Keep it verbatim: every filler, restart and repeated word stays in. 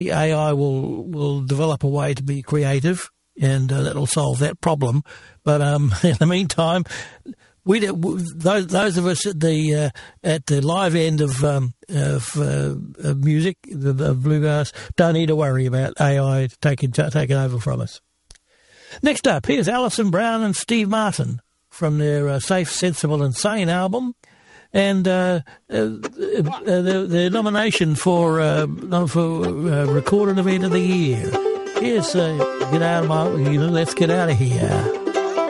the A I will will develop a way to be creative, and uh, that'll solve that problem. But um, in the meantime, we those those of us at the uh, at the live end of um, of, uh, of music, the, the bluegrass, don't need to worry about A I taking taking over from us. Next up, here's Alison Brown and Steve Martin from their uh, Safe, Sensible and Sane album, and uh, uh, uh, their, their nomination for uh, for uh, Recording Event of the Year. Here's uh, Get Out of My... Let's Get Out of Here.